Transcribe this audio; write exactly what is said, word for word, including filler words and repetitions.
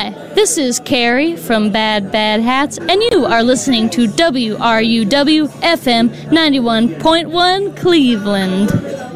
Hi, this is Carrie from Bad Bad Hats, and you are listening to W R U W F M ninety-one point one Cleveland.